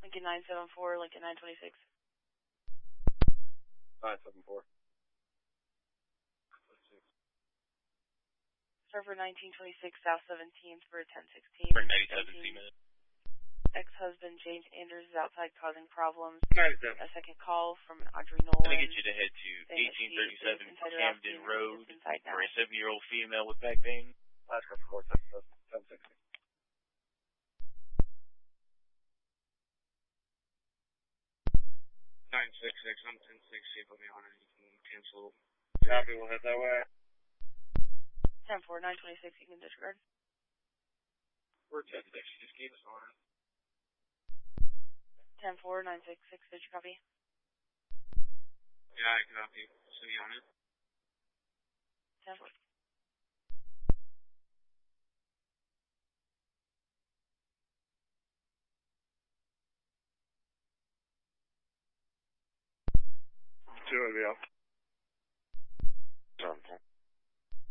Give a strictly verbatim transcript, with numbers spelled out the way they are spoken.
Lincoln nine seven four, Lincoln nine twenty-six. nine seven four. Server nineteen twenty-six, South seventeenth for ten sixteen. For ninety-seven C minutes. Ex-husband James Anders is outside causing problems. ninety-seven. A second call from an Audrey Nolan. I'm going to get you to head to eighteen thirty-seven Camden Road for a seventy-year-old female with back pain. Last call for ten sixty. nine six six, I'm ten sixty, put me on it, you can cancel. Copy, we'll head that way. ten four, nine twenty-six, you can disregard. We're ten sixty, just keep us on. ten four, nine six six, did you copy? Yeah, I copy. See me on it. ten four. Two will be up.